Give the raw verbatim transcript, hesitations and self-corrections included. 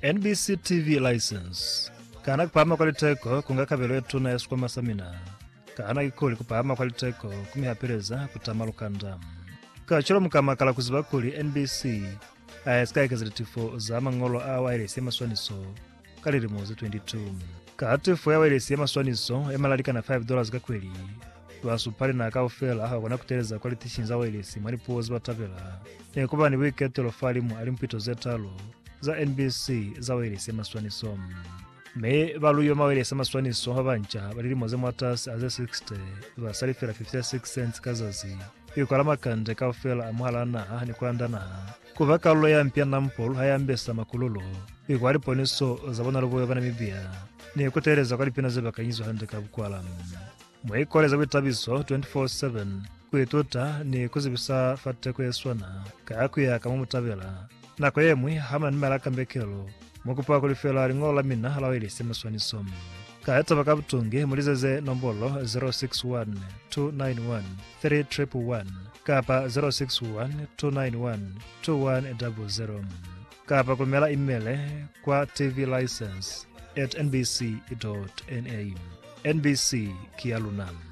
N B C T V license kana kupama kwaliteko kungakabelo yetu na yesu kwa masamina kana ikuli kupama kwaliteko kumihapireza kutama lukanda kachiro mukamakala kuziba kuli N B C ayaskaikezitifo za mangolo awa ile sema swaniso kaliri muzi twenty-two katifo ya ile sema swaniso emalalika na five dollars kakweli wasupali na kaufela hawa wana kuteleza quality shinza wa ile sima lipozi batavela ne kuba ni wiketelo falimu alimpito zetalo za N B C za wa ile sema swaniso me baluyo mawele sema swaniso habancha baliri moze mwatasi aze sixty basalifela fifty-six cents kazazi yukola makande kaufela amuhalana ni kuandana kuva kallo ya mpia nampolo hayambesa makulolo yukwali poniso zabona luboyo bana mibia ni kutereza kwali pina zeba kanyizo handeka bukwala mwekoleza bitabiso twenty-four seven kuituta ni kuzibisa fatte kweswana kayakuya kamumutabela nako yemwe hama nimalaka mbekelo mukupa kulifela ringola mina halawele sema swaniso kayata bakabutunge mulizeze nombolo zero six one two nine one three one one one kapa zero six one two nine one two one zero zero kapa kumela email kwa tvlicense at n b c dot n a N B C Kialunam.